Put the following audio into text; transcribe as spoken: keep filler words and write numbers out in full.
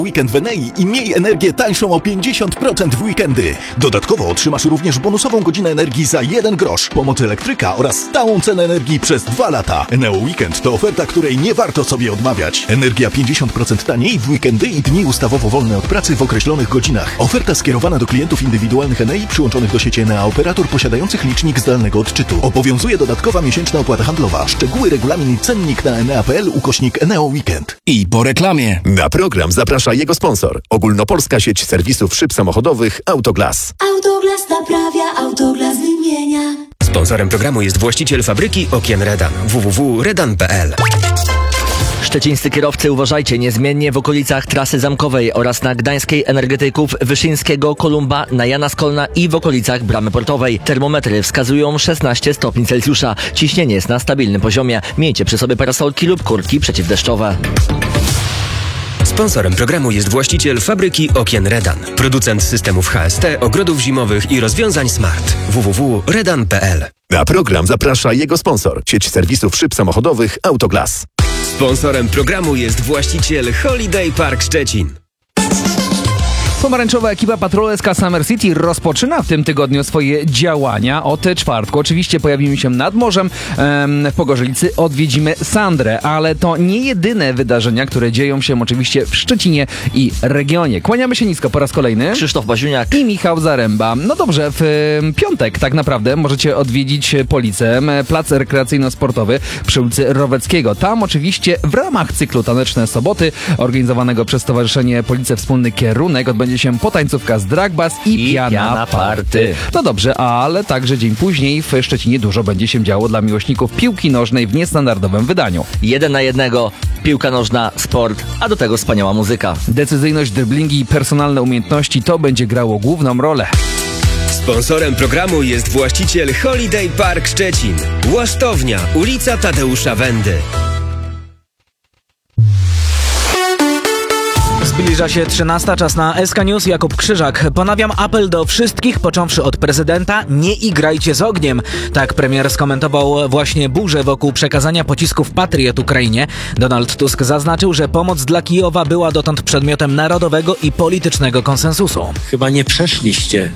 Weekend w Enei i miej energię tańszą o pięćdziesiąt procent w weekendy. Dodatkowo otrzymasz również bonusową godzinę energii za jeden grosz, pomoc elektryka oraz stałą cenę energii przez dwa lata. Eneo Weekend to oferta, której nie warto sobie odmawiać. Energia pięćdziesiąt procent taniej w weekendy i dni ustawowo wolne od pracy w określonych godzinach. Oferta skierowana do klientów indywidualnych Enei przyłączonych do sieci Enea operator posiadających licznik zdalnego odczytu. Obowiązuje dodatkowa miesięczna opłata handlowa. Szczegóły, regulamin i cennik na enea kropka p l ukośnik Eneo Weekend. I po reklamie. Na program zaprasza jego sponsor. Ogólnopolska sieć serwisów szyb samochodowych Autoglas. Autoglas naprawia, Autoglas wymienia. Sponsorem programu jest właściciel fabryki okien Redan. w w w kropka redan kropka p l. Szczecińscy kierowcy, uważajcie, niezmiennie w okolicach Trasy Zamkowej oraz na Gdańskiej Energetyków, Wyszyńskiego, Kolumba, na Jana Skolna i w okolicach Bramy Portowej. Termometry wskazują szesnaście stopni Celsjusza. Ciśnienie jest na stabilnym poziomie. Miejcie przy sobie parasolki lub kurtki przeciwdeszczowe. Sponsorem programu jest właściciel fabryki okien Redan. Producent systemów H S T, ogrodów zimowych i rozwiązań smart. w w w kropka redan kropka p l. Na program zaprasza jego sponsor. Sieć serwisów szyb samochodowych Autoglas. Sponsorem programu jest właściciel Holiday Park Szczecin. Pomarańczowa ekipa Patrol S K Summer City rozpoczyna w tym tygodniu swoje działania od czwartku. Oczywiście pojawimy się nad morzem, em, w Pogorzelicy odwiedzimy Sandrę, ale to nie jedyne wydarzenia, które dzieją się oczywiście w Szczecinie i regionie. Kłaniamy się nisko po raz kolejny. Krzysztof Baziuniak I Michał Zaręba. No dobrze, w em, piątek tak naprawdę możecie odwiedzić Policę, plac rekreacyjno-sportowy przy ulicy Roweckiego. Tam oczywiście w ramach cyklu Taneczne Soboty organizowanego przez Stowarzyszenie Police Wspólny Kierunek odbędzie się potańcówka z drag bass i, I piana, piana party. party. No dobrze, ale także dzień później w Szczecinie dużo będzie się działo dla miłośników piłki nożnej w niestandardowym wydaniu. jeden na jednego, piłka nożna, sport, a do tego wspaniała muzyka. Decyzyjność, dryblingi i personalne umiejętności to będzie grało główną rolę. Sponsorem programu jest właściciel Holiday Park Szczecin. Łasztownia, ulica Tadeusza Wendy. Zbliża się trzynasta, czas na S K News. Jakub Krzyżak. Ponawiam apel do wszystkich, począwszy od prezydenta: nie igrajcie z ogniem. Tak premier skomentował właśnie burzę wokół przekazania pocisków Patriot Ukrainie. Donald Tusk zaznaczył, że pomoc dla Kijowa była dotąd przedmiotem narodowego i politycznego konsensusu. Chyba nie przeszliście